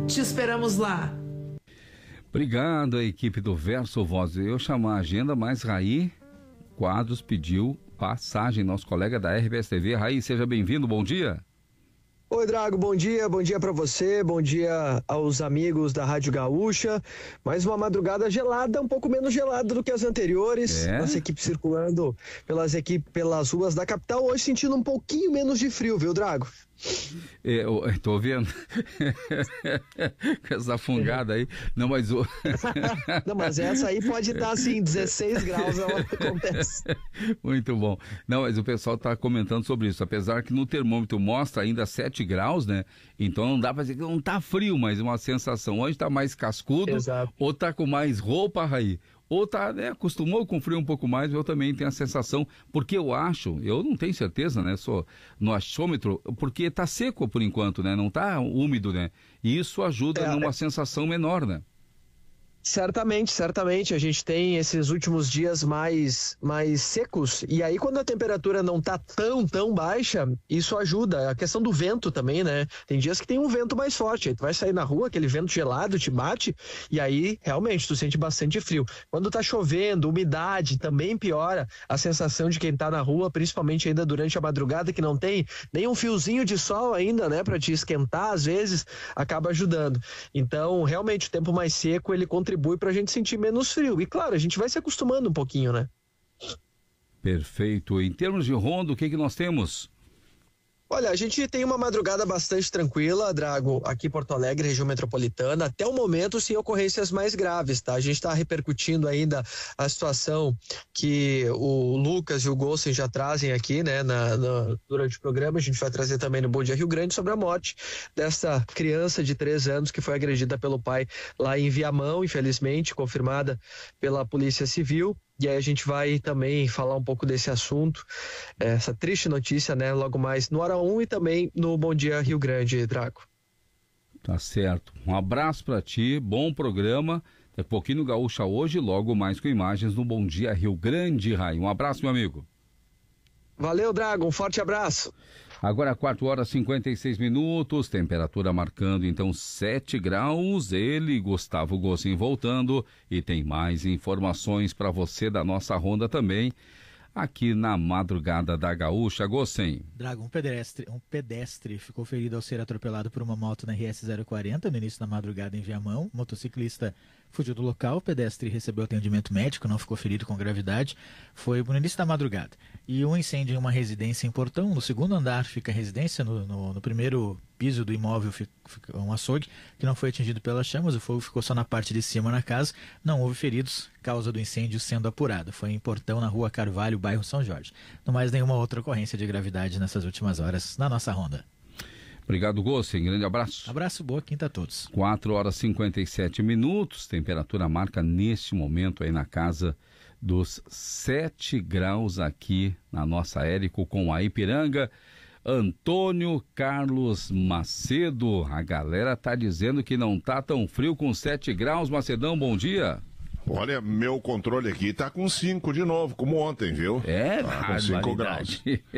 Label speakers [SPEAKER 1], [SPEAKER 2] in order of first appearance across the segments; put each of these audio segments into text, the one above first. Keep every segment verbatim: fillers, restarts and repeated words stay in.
[SPEAKER 1] Te esperamos lá.
[SPEAKER 2] Obrigado, a equipe do Verso Voz. Eu chamar a agenda, mas Raí Quadros pediu passagem, nosso colega da R B S T V. Raí, seja bem-vindo, bom dia.
[SPEAKER 3] Oi, Drago, bom dia, bom dia pra você, bom dia aos amigos da Rádio Gaúcha. Mais uma madrugada gelada, um pouco menos gelada do que as anteriores.
[SPEAKER 2] É?
[SPEAKER 3] Nossa equipe circulando pelas, equipe, pelas ruas da capital, hoje sentindo um pouquinho menos de frio, viu, Drago?
[SPEAKER 2] É, eu tô vendo com essa fungada aí. Não, mas o...
[SPEAKER 3] Não, mas essa aí pode estar assim, dezesseis graus, é o que acontece.
[SPEAKER 2] Muito bom. Não, mas o pessoal tá comentando sobre isso, apesar que no termômetro mostra ainda sete graus, né? Então não dá pra dizer que não tá frio, mas uma sensação. Hoje tá mais cascudo. Exato. Ou tá com mais roupa, Raí, ou tá, né, acostumou com frio um pouco mais. Eu também tenho a sensação, porque eu acho, eu não tenho certeza, né, só no achômetro, porque tá seco por enquanto, né, não tá úmido, né, e isso ajuda é, numa é... sensação menor, né.
[SPEAKER 3] Certamente, certamente, a gente tem esses últimos dias mais, mais secos, e aí quando a temperatura não tá tão, tão baixa, isso ajuda. A questão do vento também, né? Tem dias que tem um vento mais forte, aí tu vai sair na rua, aquele vento gelado te bate, e aí realmente tu sente bastante frio. Quando tá chovendo, umidade também piora a sensação de quem tá na rua, principalmente ainda durante a madrugada, que não tem nem um fiozinho de sol ainda, né, pra te esquentar, às vezes, acaba ajudando. Então, realmente, o tempo mais seco, ele contribui contribui para a gente sentir menos frio. E claro, a gente vai se acostumando um pouquinho, né?
[SPEAKER 2] Perfeito. Em termos de ronda, o que que nós temos?
[SPEAKER 3] Olha, a gente tem uma madrugada bastante tranquila, Drago, aqui em Porto Alegre, região metropolitana, até o momento sem ocorrências mais graves, tá? A gente está repercutindo ainda a situação que o Lucas e o Gossen já trazem aqui, né, na, na, durante o programa. A gente vai trazer também no Bom Dia Rio Grande sobre a morte dessa criança de três anos que foi agredida pelo pai lá em Viamão, infelizmente, confirmada pela Polícia Civil. E aí a gente vai também falar um pouco desse assunto, essa triste notícia, né, logo mais no Hora um e também no Bom Dia Rio Grande, Drago.
[SPEAKER 2] Tá certo. Um abraço pra ti, bom programa. Daqui a pouquinho no Gaúcha hoje, logo mais com imagens no Bom Dia Rio Grande, Raí. Um abraço, meu amigo.
[SPEAKER 3] Valeu, Drago, um forte abraço.
[SPEAKER 2] Agora quatro horas e cinquenta e seis minutos, temperatura marcando então sete graus, ele, Gustavo Gossen, voltando, e tem mais informações para você da nossa ronda também, aqui na madrugada da Gaúcha. Gossen.
[SPEAKER 4] Drago, um pedestre, um pedestre ficou ferido ao ser atropelado por uma moto na R S zero quarenta no início da madrugada em Viamão. O motociclista fugiu do local, o pedestre recebeu atendimento médico, não ficou ferido com gravidade, foi no início da madrugada. E um incêndio em uma residência em Portão, no segundo andar fica a residência, no, no, no primeiro piso do imóvel fica, fica um açougue, que não foi atingido pelas chamas, o fogo ficou só na parte de cima na casa, não houve feridos, causa do incêndio sendo apurada. Foi em Portão, na rua Carvalho, bairro São Jorge. Não mais nenhuma outra ocorrência de gravidade nessas últimas horas na nossa ronda.
[SPEAKER 2] Obrigado, Gossen. Grande abraço.
[SPEAKER 4] Abraço, boa quinta a todos.
[SPEAKER 2] quatro horas e cinquenta e sete minutos. Temperatura marca neste momento aí na casa dos sete graus aqui na nossa Érico com a Ipiranga. Antônio Carlos Macedo. A galera tá dizendo que não tá tão frio com sete graus. Macedão, bom dia.
[SPEAKER 5] Olha, meu controle aqui tá com cinco de novo, como ontem, viu?
[SPEAKER 2] É,
[SPEAKER 5] tá com cinco graus.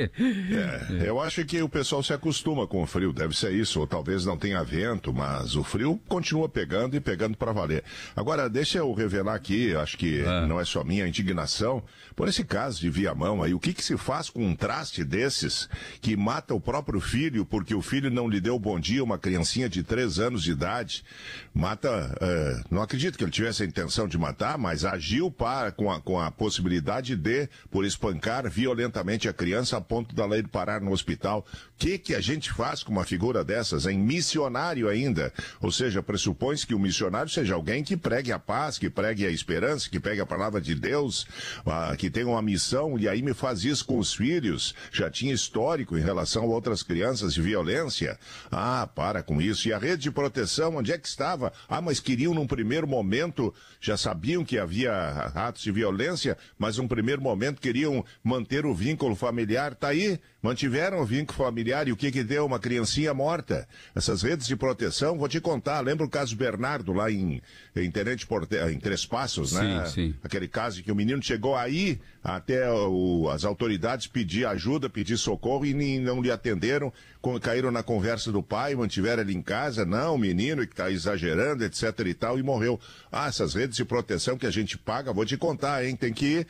[SPEAKER 5] É, eu acho que o pessoal se acostuma com o frio, deve ser isso, ou talvez não tenha vento, mas o frio continua pegando e pegando pra valer. Agora, deixa eu revelar aqui, acho que é. não é só minha indignação, por esse caso de Viamão aí, o que que se faz com um traste desses que mata o próprio filho porque o filho não lhe deu bom dia, uma criancinha de três anos de idade, mata, é, não acredito que ele tivesse a intenção de matar, Tá, mas agiu para, com, a, com a possibilidade de, por espancar violentamente a criança a ponto da lei de parar no hospital. O que que a gente faz com uma figura dessas, em missionário ainda? Ou seja, pressupõe-se que o missionário seja alguém que pregue a paz, que pregue a esperança, que pregue a palavra de Deus, ah, que tenha uma missão, e aí me faz isso com os filhos. Já tinha histórico em relação a outras crianças de violência. Ah, para com isso. E a rede de proteção, onde é que estava? Ah, mas queriam num primeiro momento, já sabia sabiam que havia atos de violência, mas num primeiro momento queriam manter o vínculo familiar. Tá aí, mantiveram o vínculo familiar e o que que deu? Uma criancinha morta. Essas redes de proteção, vou te contar, lembra o caso Bernardo lá em, em Tenente Porte... em Três Passos, né?
[SPEAKER 2] Sim, sim.
[SPEAKER 5] Aquele caso em que o menino chegou aí até o, as autoridades pedir ajuda, pedir socorro e nem, não lhe atenderam, caíram na conversa do pai, mantiveram ele em casa, não, o menino que está exagerando, etc e tal, e morreu. Ah, essas redes de proteção que a gente paga, vou te contar, hein, tem que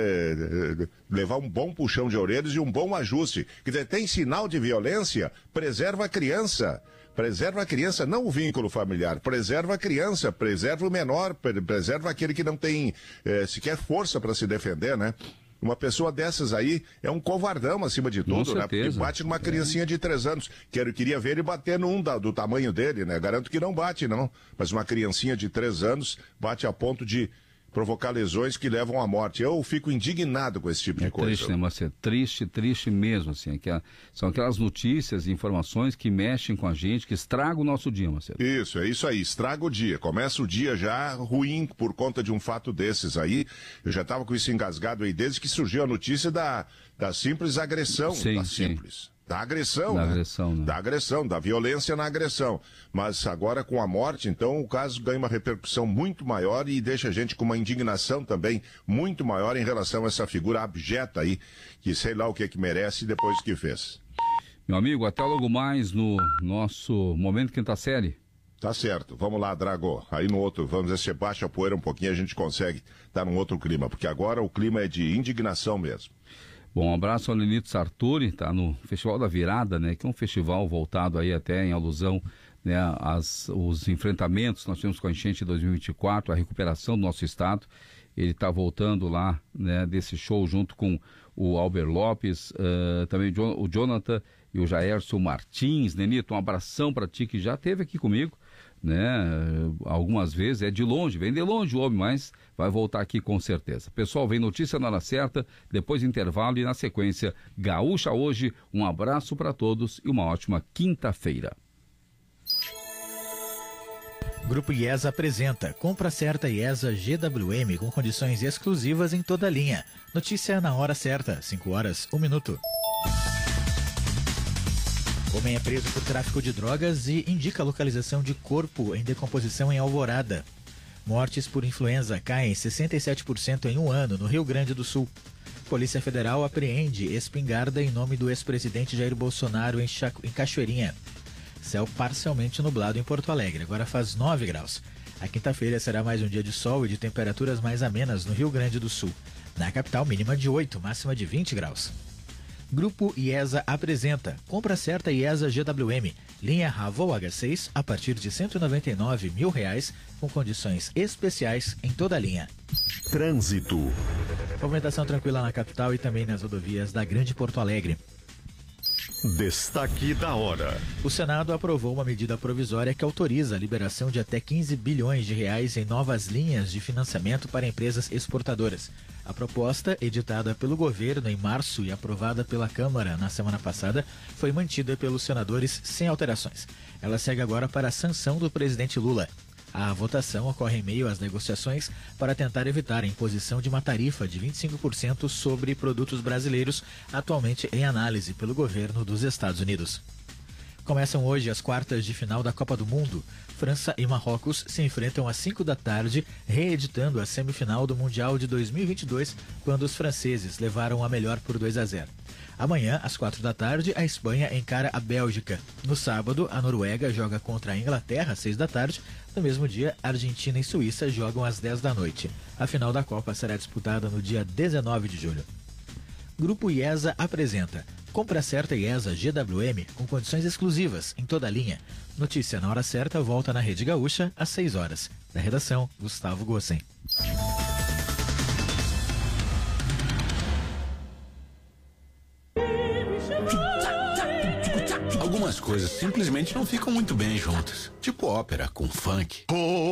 [SPEAKER 5] é, levar um bom puxão de orelhas e um bom ajuste. Quer dizer, tem sinal de violência, preserva a criança. Preserva a criança, não o vínculo familiar, preserva a criança, preserva o menor, preserva aquele que não tem é, sequer força para se defender, né? Uma pessoa dessas aí é um covardão acima de tudo, né? Porque bate numa criancinha de três anos. Quero, queria ver ele bater num da, do tamanho dele, né? Garanto que não bate, não. Mas uma criancinha de três anos bate a ponto de provocar lesões que levam à morte. Eu fico indignado com esse tipo
[SPEAKER 2] é
[SPEAKER 5] de coisa.
[SPEAKER 2] É triste, né, Marcelo? Triste, triste mesmo, assim. É que a, são aquelas notícias e informações que mexem com a gente, que estragam o nosso dia, Marcelo.
[SPEAKER 5] Isso, é isso aí, estraga o dia. Começa o dia já ruim por conta de um fato desses aí. Eu já estava com isso engasgado aí desde que surgiu a notícia da, da simples agressão.
[SPEAKER 2] Sim,
[SPEAKER 5] da
[SPEAKER 2] sim.
[SPEAKER 5] simples. Da agressão,
[SPEAKER 2] da
[SPEAKER 5] né?
[SPEAKER 2] agressão, né?
[SPEAKER 5] Da agressão, da violência na agressão. Mas agora com a morte, então o caso ganha uma repercussão muito maior e deixa a gente com uma indignação também muito maior em relação a essa figura abjeta aí, que sei lá o que é que merece depois do que fez.
[SPEAKER 2] Meu amigo, até logo mais no nosso Momento Quinta Série.
[SPEAKER 5] Tá certo, vamos lá, Drago. Aí no outro, vamos ver se baixa a poeira um pouquinho, a gente consegue estar num outro clima, porque agora o clima é de indignação mesmo.
[SPEAKER 2] Bom, um abraço ao Lenito Sartori, tá no Festival da Virada, né, que é um festival voltado aí até em alusão, né, às, os enfrentamentos que nós tivemos com a enchente de dois mil e vinte e quatro, a recuperação do nosso estado. Ele está voltando lá, né, desse show junto com o Albert Lopes, uh, também o Jonathan e o Jairson Martins. Lenito, um abração para ti que já esteve aqui comigo, né, algumas vezes, é de longe, vem de longe o homem, mas vai voltar aqui com certeza. Pessoal, vem notícia na hora certa, depois intervalo e na sequência, Gaúcha Hoje. Um abraço para todos e uma ótima quinta-feira.
[SPEAKER 4] Grupo IESA apresenta Compra Certa IESA G W M com condições exclusivas em toda a linha. Notícia na hora certa, cinco horas, um minuto. Homem é preso por tráfico de drogas e indica a localização de corpo em decomposição em Alvorada. Mortes por influenza caem sessenta e sete por cento em um ano no Rio Grande do Sul. Polícia Federal apreende espingarda em nome do ex-presidente Jair Bolsonaro em, Chaco, em Cachoeirinha. Céu parcialmente nublado em Porto Alegre, agora faz nove graus. A quinta-feira será mais um dia de sol e de temperaturas mais amenas no Rio Grande do Sul. Na capital, mínima de oito, máxima de vinte graus. Grupo IESA apresenta Compra Certa IESA G W M, linha Ravo H seis a partir de cento e noventa e nove mil reais, com condições especiais em toda a linha.
[SPEAKER 1] Trânsito.
[SPEAKER 4] Movimentação tranquila na capital e também nas rodovias da Grande Porto Alegre.
[SPEAKER 1] Destaque da hora.
[SPEAKER 4] O Senado aprovou uma medida provisória que autoriza a liberação de até quinze bilhões de reais em novas linhas de financiamento para empresas exportadoras. A proposta, editada pelo governo em março e aprovada pela Câmara na semana passada, foi mantida pelos senadores sem alterações. Ela segue agora para a sanção do presidente Lula. A votação ocorre em meio às negociações para tentar evitar a imposição de uma tarifa de vinte e cinco por cento sobre produtos brasileiros, atualmente em análise pelo governo dos Estados Unidos. Começam hoje as quartas de final da Copa do Mundo. França e Marrocos se enfrentam às cinco da tarde, reeditando a semifinal do Mundial de dois mil e vinte e dois, quando os franceses levaram a melhor por dois a zero. Amanhã, às quatro da tarde, a Espanha encara a Bélgica. No sábado, a Noruega joga contra a Inglaterra às seis da tarde. No mesmo dia, Argentina e Suíça jogam às dez da noite. A final da Copa será disputada no dia dezenove de julho. Grupo IESA apresenta Compra Certa IESA G W M com condições exclusivas em toda a linha. Notícia na hora certa volta na Rede Gaúcha às seis horas. Da redação, Gustavo Gossen.
[SPEAKER 6] Algumas coisas simplesmente não ficam muito bem juntas. Tipo ópera com funk.